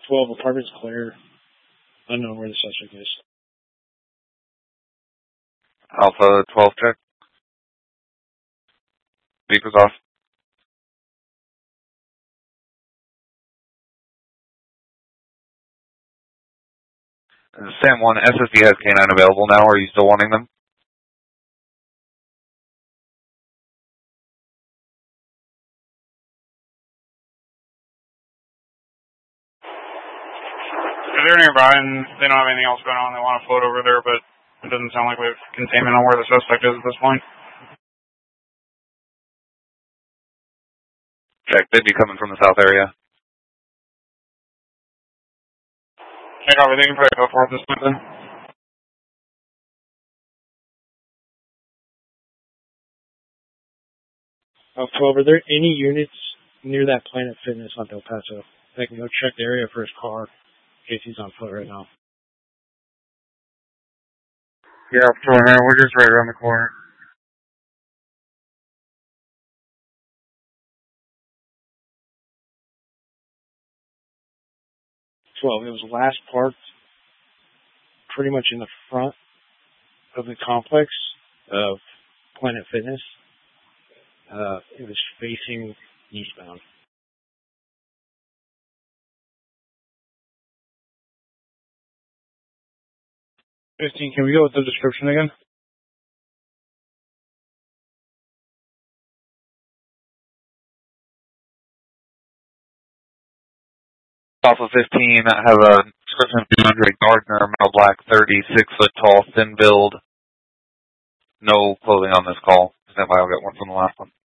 12, apartment's clear. Unknown where the suspect is. Alpha 12 check. Beepers off. Sam 1, SSD has K9 available now. Are you still wanting them? If they're nearby and they don't have anything else going on, they want to float over there, but it doesn't sound like we have containment on where the suspect is at this point. Check. They'd be coming from the south area. Check over. They can probably go for it at this point then. Alpha 12, are there any units near that Planet Fitness on Del Paso? They can go check the area for his car in case he's on foot right now. Yeah, we're just right around the corner. It was last parked pretty much in the front of the complex of Planet Fitness. It was facing eastbound. 15, can we go with the description again? Alpha 15, I have a description of DeAndre Gardner, male black, 30, 6 foot tall, thin build. No clothing on this call. Stand by, I'll get one from the last one.